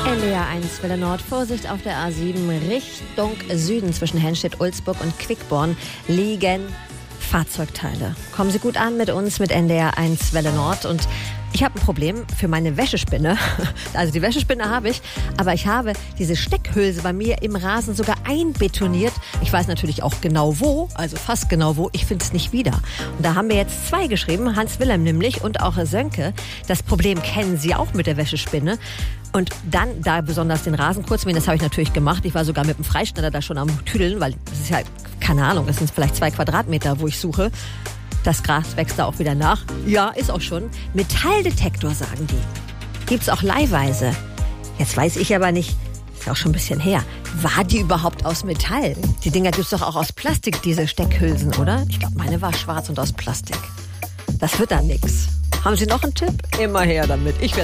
NDR 1 Welle Nord. Vorsicht auf der A7 Richtung Süden zwischen Henstedt-Ulzburg und Quickborn liegen Fahrzeugteile. Kommen Sie gut an mit uns mit NDR 1 Welle Nord. Und ich habe ein Problem für meine Wäschespinne. Also die Wäschespinne habe ich, aber ich habe diese Steckhülse bei mir im Rasen sogar einbetoniert. Ich weiß natürlich auch genau wo, also fast genau wo. Ich finde es nicht wieder. Und da haben mir jetzt zwei geschrieben, Hans-Wilhelm nämlich und auch Sönke. Das Problem kennen sie auch mit der Wäschespinne. Und dann da besonders den Rasen kurz mähen, das habe ich natürlich gemacht. Ich war sogar mit dem Freischneider da schon am Tüdeln, weil das ist ja, keine Ahnung, das sind vielleicht 2 Quadratmeter, wo ich suche. Das Gras wächst da auch wieder nach. Ja, ist auch schon. Metalldetektor, sagen die. Gibt's auch leihweise. Jetzt weiß ich aber nicht, ist auch schon ein bisschen her, war die überhaupt aus Metall? Die Dinger gibt's doch auch aus Plastik, diese Steckhülsen, oder? Ich glaube, meine war schwarz und aus Plastik. Das wird dann nix. Haben Sie noch einen Tipp? Immer her damit.